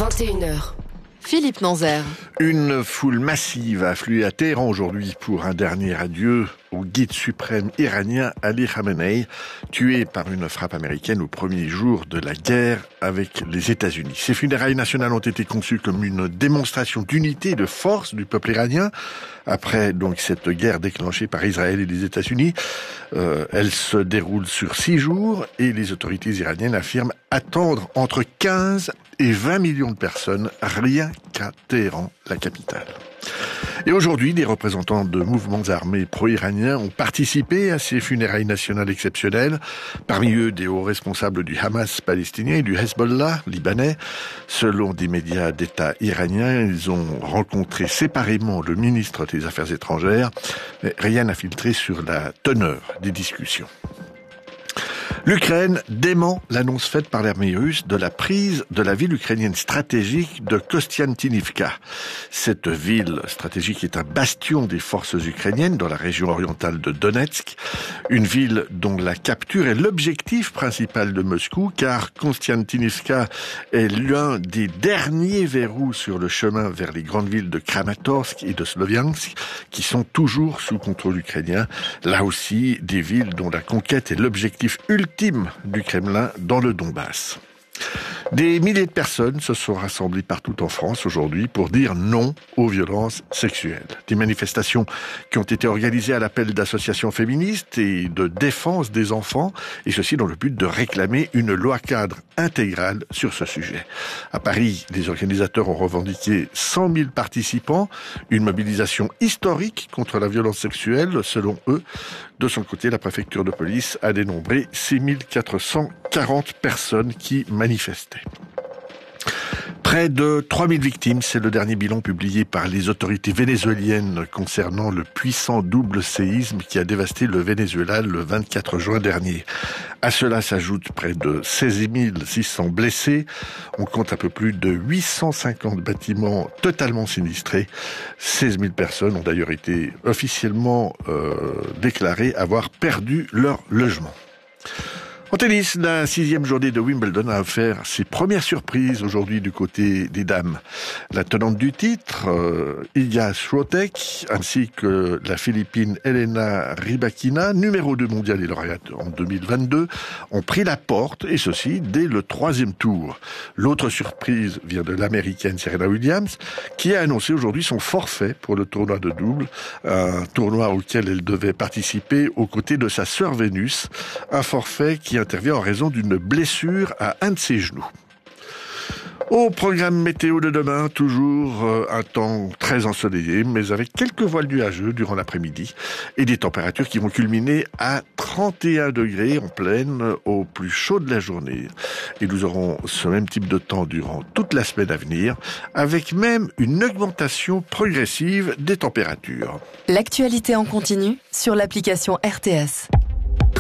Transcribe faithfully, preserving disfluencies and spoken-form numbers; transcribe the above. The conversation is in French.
vingt et une heures. Philippe Nanzer. Une foule massive a afflué à Téhéran aujourd'hui pour un dernier adieu au guide suprême iranien Ali Khamenei, tué par une frappe américaine au premier jour de la guerre avec les États-Unis. Ces funérailles nationales ont été conçues comme une démonstration d'unité et de force du peuple iranien. Après donc cette guerre déclenchée par Israël et les États-Unis, euh, elle se déroule sur six jours et les autorités iraniennes affirment attendre entre quinze et vingt millions de personnes rien qu'à Téhéran, la capitale. Et aujourd'hui, des représentants de mouvements armés pro-iraniens ont participé à ces funérailles nationales exceptionnelles. Parmi eux, des hauts responsables du Hamas palestinien et du Hezbollah libanais. Selon des médias d'État iraniens, ils ont rencontré séparément le ministre des Affaires étrangères. Mais rien n'a filtré sur la teneur des discussions. L'Ukraine dément l'annonce faite par l'armée russe de la prise de la ville ukrainienne stratégique de Kostiantynivka. Cette ville stratégique est un bastion des forces ukrainiennes dans la région orientale de Donetsk, une ville dont la capture est l'objectif principal de Moscou, car Kostiantynivka est l'un des derniers verrous sur le chemin vers les grandes villes de Kramatorsk et de Sloviansk, qui sont toujours sous contrôle ukrainien. Là aussi, des villes dont la conquête est l'objectif ultime du Kremlin dans le Donbass. Des milliers de personnes se sont rassemblées partout en France aujourd'hui pour dire non aux violences sexuelles. Des manifestations qui ont été organisées à l'appel d'associations féministes et de défense des enfants, et ceci dans le but de réclamer une loi cadre intégrale sur ce sujet. À Paris, les organisateurs ont revendiqué cent mille participants, une mobilisation historique contre la violence sexuelle, selon eux. De son côté, la préfecture de police a dénombré six mille quatre cent quarante personnes qui manifestaient. Près de trois mille victimes, c'est le dernier bilan publié par les autorités vénézuéliennes concernant le puissant double séisme qui a dévasté le Venezuela le vingt-quatre juin dernier. À cela s'ajoutent près de seize mille six cents blessés. On compte un peu plus de huit cent cinquante bâtiments totalement sinistrés. seize mille personnes ont d'ailleurs été officiellement euh, déclarées avoir perdu leur logement. En tennis, la sixième journée de Wimbledon a offert ses premières surprises aujourd'hui du côté des dames. La tenante du titre, euh, Iga Swiatek, ainsi que la Philippine Elena Rybakina, numéro deux mondiale et lauréate en deux mille vingt-deux, ont pris la porte, et ceci dès le troisième tour. L'autre surprise vient de l'américaine Serena Williams, qui a annoncé aujourd'hui son forfait pour le tournoi de double, un tournoi auquel elle devait participer aux côtés de sa sœur Vénus, un forfait qui intervient en raison d'une blessure à un de ses genoux. Au programme météo de demain, toujours euh, un temps très ensoleillé, mais avec quelques voiles nuageux durant l'après-midi et des températures qui vont culminer à trente et un degrés en pleine au plus chaud de la journée. Et nous aurons ce même type de temps durant toute la semaine à venir, avec même une augmentation progressive des températures. L'actualité en continu sur l'application R T S.